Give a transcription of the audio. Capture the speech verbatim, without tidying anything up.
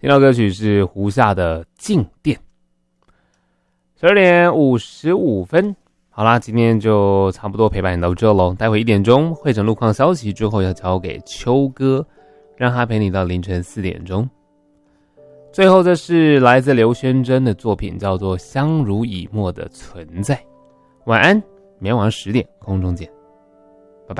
听到歌曲是胡夏的《静电》。十二点五十五分，好啦，今天就差不多陪伴你到这咯。待会一点钟汇整路况消息之后，要交给秋哥，让他陪你到凌晨四点钟。最后，这是来自刘轩珍的作品，叫做《相濡以沫的存在》。晚安，明天晚上十点空中见。